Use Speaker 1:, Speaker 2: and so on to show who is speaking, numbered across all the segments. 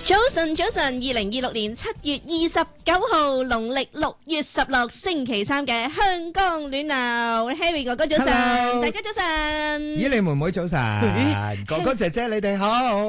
Speaker 1: 早晨，早晨，2026年7月29號，農曆6月16星期三嘅香江暖流 ，Harry 哥哥早晨，
Speaker 2: Hello
Speaker 1: 大家早晨，
Speaker 2: 依莉妹妹早晨，哥哥姐姐你哋好。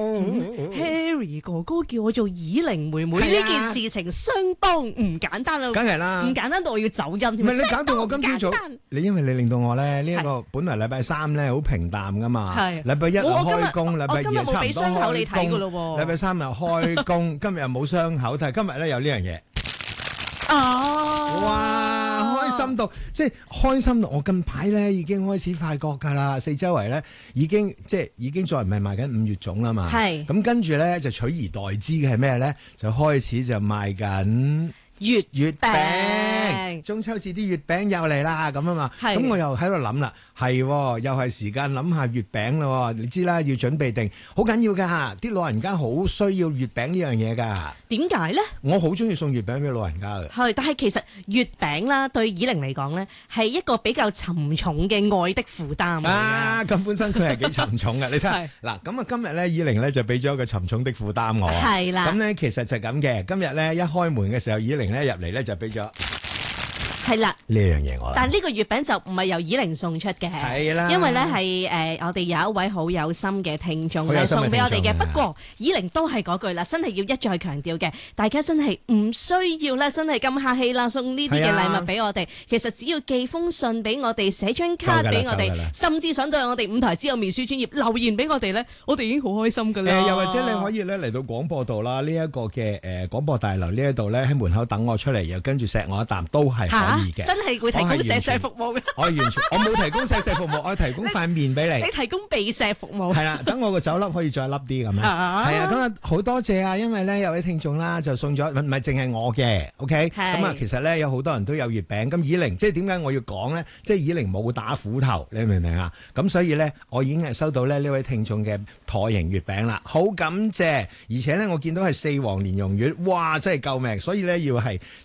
Speaker 1: Harry 哥哥叫我做以玲妹妹，
Speaker 2: 係啊
Speaker 1: 呢件事情相當唔簡單啦，
Speaker 2: 梗係啦
Speaker 1: 唔簡單到我要走音添，
Speaker 2: 唔係你搞到我今朝早
Speaker 1: 相當唔簡單，
Speaker 2: 你因為你令到我咧呢一個本來禮拜三咧好平淡噶嘛，
Speaker 1: 係
Speaker 2: 禮拜一又
Speaker 1: 我今日
Speaker 2: 開工，禮拜
Speaker 1: 我今日
Speaker 2: 二差唔多
Speaker 1: 冇俾傷口你睇㗎
Speaker 2: 開
Speaker 1: 咯喎
Speaker 2: 工，禮拜三又開工，今日又冇傷口，但係今日咧有呢樣嘢。
Speaker 1: 哦，
Speaker 2: 哇！開心到，即係開心到，我近排咧已經開始發覺㗎啦，四周圍咧已經再唔係賣緊5月粽啦嘛，
Speaker 1: 係
Speaker 2: 咁跟住咧就取而代之嘅係咩咧？就開始就賣緊月餅，中秋節啲月餅又嚟啦咁啊嘛，
Speaker 1: 係
Speaker 2: 咁我又喺度諗啦，係喎又係時間諗下月餅咯，你知啦，要準備定，好緊要㗎，啲老人家好需要月餅呢樣嘢㗎，
Speaker 1: 點解咧？
Speaker 2: 我好中意送月餅俾老人家嘅。
Speaker 1: 係，但係其實月餅啦，對以玲嚟講咧，係一個比較沉重嘅愛的負擔嚟嘅。
Speaker 2: 啊，咁本身佢係幾沉重嘅，你睇下
Speaker 1: 係
Speaker 2: 嗱，咁啊今日咧，以玲咧就俾咗一個沉重的負擔我，
Speaker 1: 係啦
Speaker 2: 咁咧其實就咁嘅，今日咧一開門嘅時候，以玲咧入嚟咧就俾咗
Speaker 1: 係啦。
Speaker 2: 呢樣嘢我啦，
Speaker 1: 但呢個月餅就唔係由以玲送出嘅，
Speaker 2: 係啦
Speaker 1: 因為咧係我哋有一位好有心嘅聽眾咧
Speaker 2: 好有心嘅
Speaker 1: 送俾我哋嘅。
Speaker 2: 聽眾
Speaker 1: 不過以玲都係嗰句啦，真係要一再強調嘅，大家真係唔需要咧，真係咁客氣啦，送呢啲嘅禮物俾我哋。其實只要寄封信俾我哋，寫張卡俾我哋，
Speaker 2: 夠㗎啦
Speaker 1: 甚至上到我哋5台之後面書專頁留言俾我哋咧，我哋已經好開心噶啦。
Speaker 2: 又或者你可以咧嚟到廣播道啦，呢一個嘅廣播大樓呢一度咧喺門口等我出嚟，又跟住錫我一啖都係可以嘅。
Speaker 1: 真係會提供錫錫服務嘅。
Speaker 2: 我完全我冇提供錫錫服務，我提供塊面俾你。
Speaker 1: 你提供備錫服務。
Speaker 2: 係啦，等我個酒粒可以再凹啲咁樣。係啊，咁啊好多謝啊，因為咧有位聽眾啦就送咗，唔係淨係我嘅 ，OK。咁啊，其實咧有好多人都有月餅。咁以玲即係點解我要講咧？即係以玲冇打斧頭，你明唔明啊？咁所以咧，我已經係收到咧呢位聽眾嘅橢形月餅啦，好感謝。而且咧，我見到係4黃蓮蓉月，哇，真係救命！所以咧要係